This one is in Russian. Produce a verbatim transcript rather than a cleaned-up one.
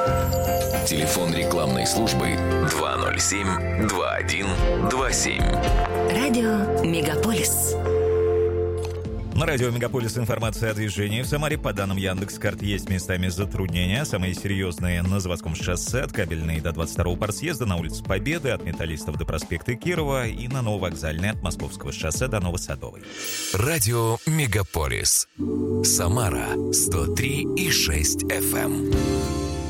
Телефон рекламной службы два ноль семь два один два семь. Радио Мегаполис. На радио «Мегаполис» информация о движении. В Самаре, по данным Яндекс.Карт, есть местами затруднения. Самые серьезные на Заводском шоссе, от Кабельной до двадцать второго партсъезда, на улице Победы, от Металлистов до проспекта Кирова и на Нововокзальной, от Московского шоссе до Новосадовой. Радио «Мегаполис». Самара сто три и шесть эф эм.